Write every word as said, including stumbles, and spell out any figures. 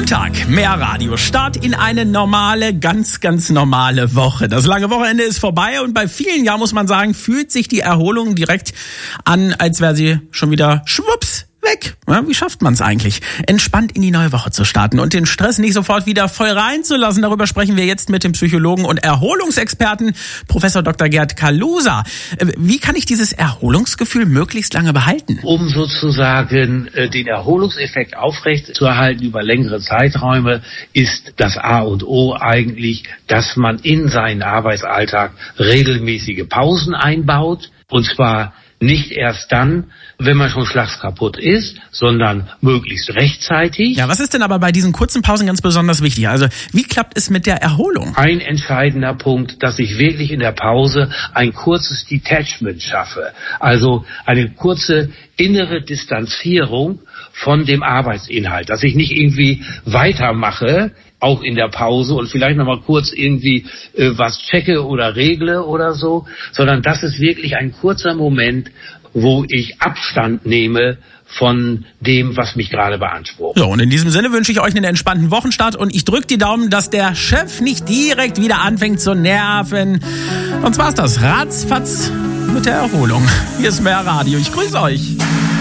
Montag, mehr Radio. Start in eine normale, ganz, ganz normale Woche. Das lange Wochenende ist vorbei und bei vielen, ja, muss man sagen, fühlt sich die Erholung direkt an, als wäre sie schon wieder schwupps weg. Ja, wie schafft man es eigentlich, entspannt in die neue Woche zu starten und den Stress nicht sofort wieder voll reinzulassen? Darüber sprechen wir jetzt mit dem Psychologen und Erholungsexperten Professor Doktor Gerd Kaluza. Wie kann ich dieses Erholungsgefühl möglichst lange behalten? Um sozusagen den Erholungseffekt aufrechtzuerhalten über längere Zeiträume, ist das A und O eigentlich, dass man in seinen Arbeitsalltag regelmäßige Pausen einbaut, und zwar nicht erst dann, wenn man schon schlagskaputt ist, sondern möglichst rechtzeitig. Ja, was ist denn aber bei diesen kurzen Pausen ganz besonders wichtig? Also, wie klappt es mit der Erholung? Ein entscheidender Punkt, dass ich wirklich in der Pause ein kurzes Detachment schaffe. Also eine kurze innere Distanzierung von dem Arbeitsinhalt. Dass ich nicht irgendwie weitermache, auch in der Pause, und vielleicht nochmal kurz irgendwie äh, was checke oder regle oder so, sondern das ist wirklich ein kurzer Moment, wo ich Abstand nehme von dem, was mich gerade beansprucht. So, und in diesem Sinne wünsche ich euch einen entspannten Wochenstart und ich drücke die Daumen, dass der Chef nicht direkt wieder anfängt zu nerven. Und zwar ist das ratzfatz mit der Erholung. Hier ist mehr Radio. Ich grüße euch.